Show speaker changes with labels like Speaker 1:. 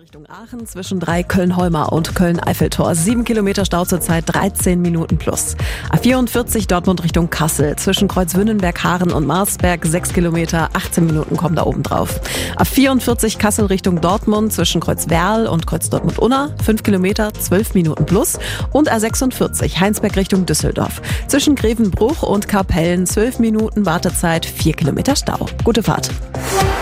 Speaker 1: Richtung Aachen zwischen 3 Köln-Holmar und Köln-Eiffeltor. 7 Kilometer Stau zurzeit, 13 Minuten plus. A44 Dortmund Richtung Kassel zwischen Kreuzwünnenberg-Haaren und Marsberg. 6 Kilometer, 18 Minuten kommen da oben drauf. A44 Kassel Richtung Dortmund zwischen Kreuzwerl und Kreuz Dortmund-Unna. 5 Kilometer, 12 Minuten plus. Und A46 Heinsberg Richtung Düsseldorf. Zwischen Grevenbruch und Kapellen 12 Minuten Wartezeit, 4 Kilometer Stau. Gute Fahrt.